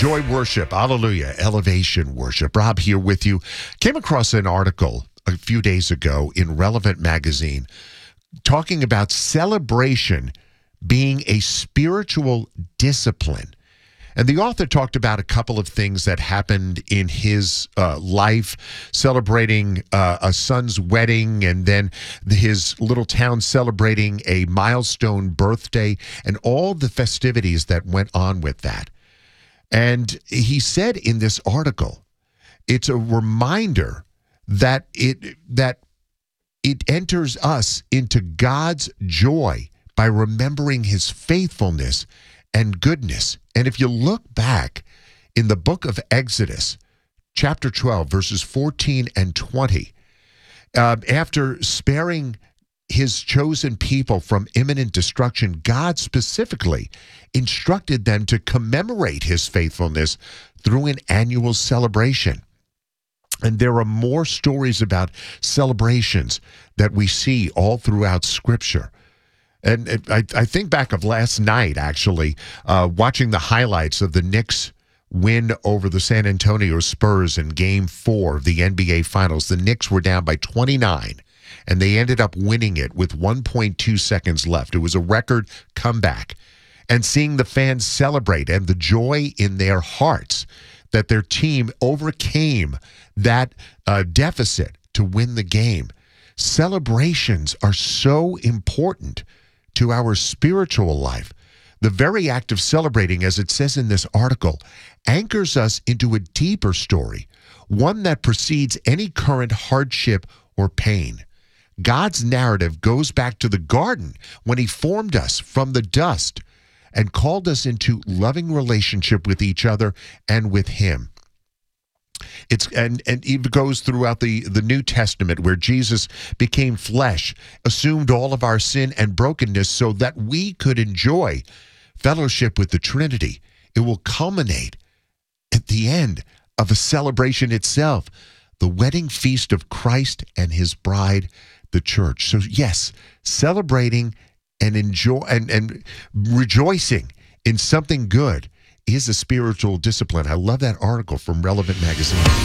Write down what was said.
Joy worship, hallelujah, elevation worship. Rob here with you. Came across an article a few days ago in Relevant Magazine talking about celebration being a spiritual discipline. And the author talked about a couple of things that happened in his life, celebrating a son's wedding, and then his little town celebrating a milestone birthday, and all the festivities that went on with that. And he said in this article, it's a reminder that it enters us into God's joy by remembering his faithfulness and goodness. And if you look back in the book of Exodus, chapter 12, verses 14 and 20, after sparing his chosen people from imminent destruction, God specifically instructed them to commemorate his faithfulness through an annual celebration. And there are more stories about celebrations that we see all throughout Scripture. And I think back of last night, actually, watching the highlights of the Knicks win over the San Antonio Spurs in Game 4 of the NBA Finals. The Knicks were down by 29, and they ended up winning it with 1.2 seconds left. It was a record comeback. And seeing the fans celebrate and the joy in their hearts that their team overcame that deficit to win the game. Celebrations are so important to our spiritual life. The very act of celebrating, as it says in this article, anchors us into a deeper story, one that precedes any current hardship or pain. God's narrative goes back to the garden when he formed us from the dust and called us into loving relationship with each other and with him. And it goes throughout the New Testament, where Jesus became flesh, assumed all of our sin and brokenness so that we could enjoy fellowship with the Trinity. It will culminate at the end of a celebration itself, the wedding feast of Christ and his bride, the church. So yes, celebrating and enjoy and rejoicing in something good is a spiritual discipline. I love that article from Relevant Magazine.